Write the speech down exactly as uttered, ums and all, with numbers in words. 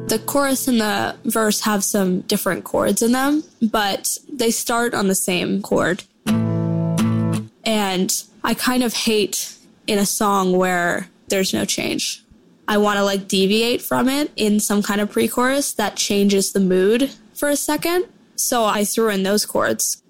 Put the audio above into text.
The chorus and the verse have some different chords in them, but they start on the same chord. And I kind of hate in a song where there's no change. I want to like deviate from it in some kind of pre-chorus that changes the mood for a second. So I threw in those chords.